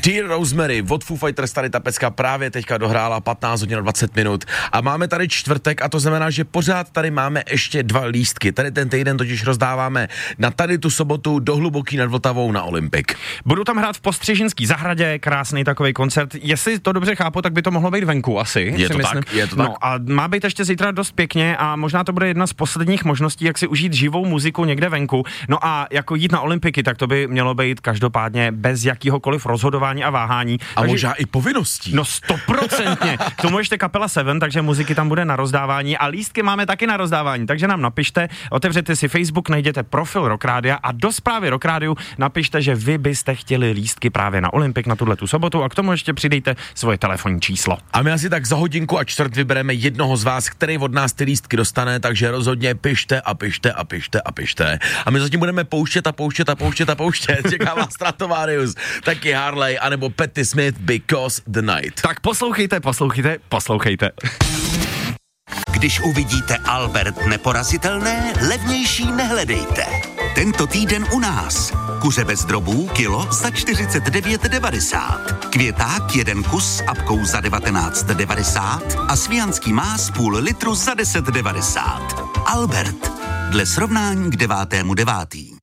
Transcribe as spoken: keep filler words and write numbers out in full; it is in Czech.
Dear Rosemary, od Foo Fighters tady ta pecka právě teďka dohrála patnáct hodin a dvacet minut a máme tady čtvrtek a to znamená, že pořád tady máme ještě dva lístky. Tady ten týden totiž rozdáváme na tady tu sobotu do Hluboký nad Vltavou na Olympik. Budu tam hrát v Postřežinský zahradě, krásný takový koncert. Jestli to dobře chápu, tak by to mohlo být venku asi. Je to myslím. tak, je to no, tak. A má být ještě zítra dost pěkně a možná to bude jedna z posledních možností, jak si užít živou muziku někde venku. No a jako jít na Olympiky, tak to by mělo být každopádně bez jakýhokoliv rozhodování a váhání. A takže, možná i povinností. No stoprocentně. K tomu ještě kapela Seven, takže muziky tam bude na rozdávání a lístky máme taky na rozdávání, takže nám napište, otevřete si Facebook, najděte profil Rock Rádia a do zprávy Rock Rádiu napište, že vy byste chtěli lístky právě na Olympik na tuhletu sobotu a k tomu ještě přidejte svoje telefonní číslo. A my asi tak za hodinku a čtvrt vybereme jednoho z vás, který od nás ty lístky dostane, takže rozhodně pište a pište a pište a pište. A my zatím budeme pouštět a pouštět a pouštět a pouštět. Čeká vás Stratovarius, taky Harley, anebo Patti Smith, Because the Night. Tak poslouchejte, poslouchejte, poslouchejte. Když uvidíte Albert neporazitelné, levnější nehledejte. Tento týden u nás. Kuře bez drobů kilo za čtyřicet devět devadesát. Květák jeden kus s apkou za devatenáct devadesát a svijanský más půl litru za deset devadesát. Albert. Dle srovnání k devátému devátý.